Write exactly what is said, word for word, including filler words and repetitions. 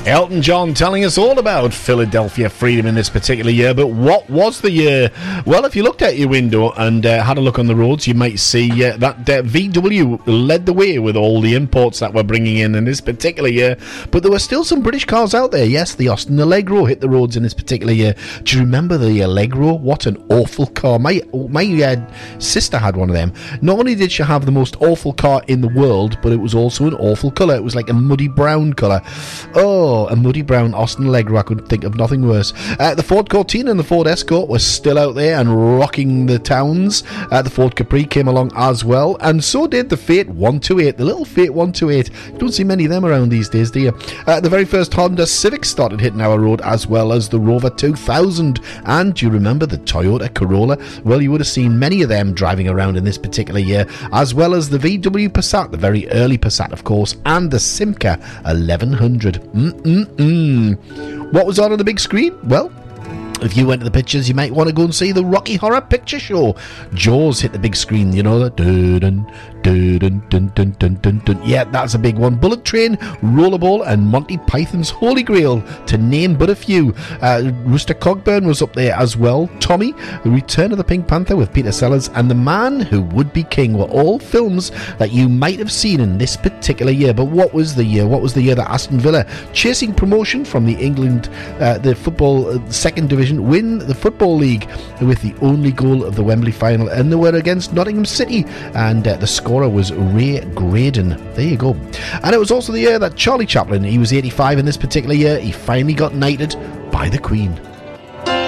Elton John telling us all about Philadelphia Freedom in this particular year. But what was the year? Well, if you looked out your window and uh, had a look on the roads, you might see uh, that uh, V W led the way with all the imports that we're bringing in in this particular year. But there were still some British cars out there. Yes, the Austin Allegro hit the roads in this particular year. Do you remember the Allegro? What an awful car. My my uh, sister had one of them. Not only did she have the most awful car in the world, but it was also an awful colour. It was like a muddy brown colour. Oh, a muddy brown Austin Allegro. I could think of nothing worse. Uh, the Ford Cortina and the Ford Escort were still out there and rocking the towns. Uh, the Ford Capri came along as well, and so did the Fiat one twenty-eight. The little Fiat one twenty-eight. You don't see many of them around these days, do you? Uh, the very first Honda Civic started hitting our road, as well as the Rover two thousand. And do you remember the Toyota Corolla? Well, you would have seen many of them driving around in this particular year, as well as the V W Passat, the very early Passat, of course, and the Simca eleven hundred. Mm-mm-mm. What was on on the big screen? Well, if you went to the pictures, you might want to go and see the Rocky Horror Picture Show. Jaws hit the big screen, you know, the dun dun dun dun dun dun dun dun. Yeah, that's a big one. Bullet Train, Rollerball, and Monty Python's Holy Grail, to name but a few. Uh, Rooster Cogburn was up there as well. Tommy, The Return of the Pink Panther with Peter Sellers, and The Man Who Would Be King were all films that you might have seen in this particular year. But what was the year? What was the year that Aston Villa, chasing promotion from the England, uh, the football uh, second division, win the Football League with the only goal of the Wembley final, and they were against Nottingham City, and uh, the scorer was Ray Graydon. There you go. And it was also the year that Charlie Chaplin, he was eighty-five in this particular year, he finally got knighted by the Queen.